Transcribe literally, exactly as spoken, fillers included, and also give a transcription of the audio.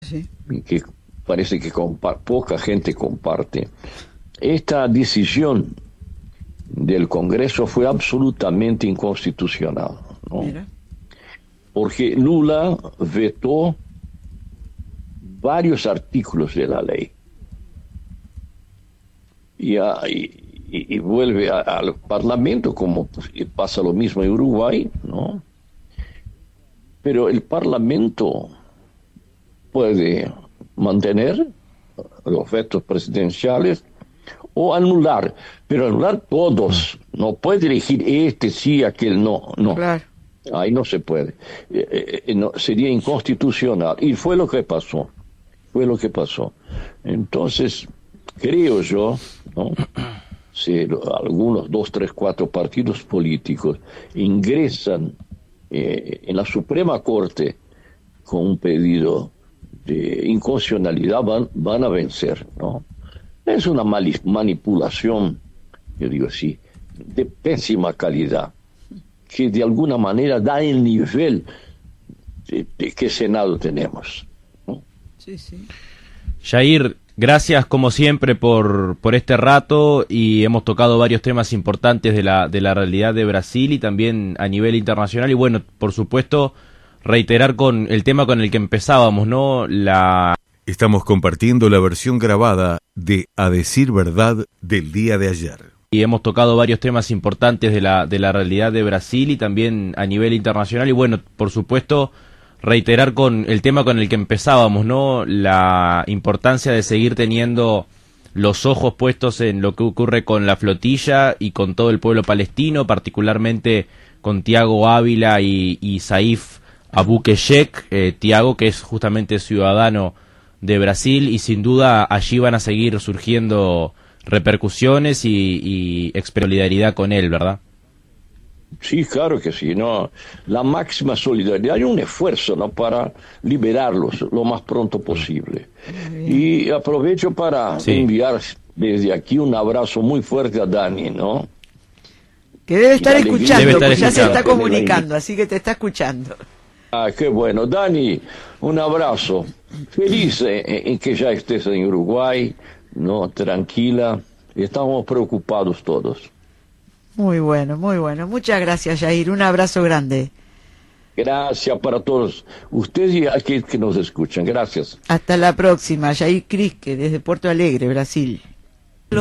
sí. que parece que poca gente comparte. Esta decisión del Congreso fue absolutamente inconstitucional, ¿no? Mira. Porque Lula vetó varios artículos de la ley y, a, y, y vuelve a, al Parlamento, como pasa lo mismo en Uruguay, ¿no? Pero el Parlamento puede mantener los vetos presidenciales o anular, pero anular todos. No puede elegir este sí, aquel no, no. Claro. Ahí no se puede. Eh, eh, no, sería inconstitucional. Y fue lo que pasó. Fue lo que pasó. Entonces, creo yo, ¿no? Si algunos dos, tres, cuatro partidos políticos ingresan eh, en la Suprema Corte con un pedido de inconstitucionalidad, van, van a vencer, ¿no? Es una manipulación, yo digo así, de pésima calidad, que de alguna manera da el nivel de, de qué Senado tenemos, ¿no? Sí, sí. Jair, gracias como siempre por, por este rato, y hemos tocado varios temas importantes de la, de la realidad de Brasil y también a nivel internacional, y bueno, por supuesto, reiterar con el tema con el que empezábamos, ¿no? La... Estamos compartiendo la versión grabada de A Decir Verdad del día de ayer. Y hemos tocado varios temas importantes de la, de la realidad de Brasil y también a nivel internacional, y bueno, por supuesto, reiterar con el tema con el que empezábamos, ¿no? La importancia de seguir teniendo los ojos puestos en lo que ocurre con la flotilla y con todo el pueblo palestino, particularmente con Tiago Ávila y, y Saif Abou-Keshek, eh, Tiago, que es justamente ciudadano de Brasil, y sin duda allí van a seguir surgiendo repercusiones y, y solidaridad con él, ¿verdad? Sí, claro que sí, ¿no? La máxima solidaridad, hay un esfuerzo, ¿no?, para liberarlos lo más pronto posible. Y aprovecho para sí. enviar desde aquí un abrazo muy fuerte a Dani, ¿no? Que debe estar escuchando, debe estar pues ya se escuchando. está comunicando, así que te está escuchando. Ah, qué bueno. Dani, un abrazo. Feliz en, en que ya estés en Uruguay, ¿no? Tranquila. Estamos preocupados todos. Muy bueno, muy bueno. Muchas gracias, Jair. Un abrazo grande. Gracias para todos ustedes y aquellos que nos escuchan. Gracias. Hasta la próxima. Jair Crisque, desde Porto Alegre, Brasil.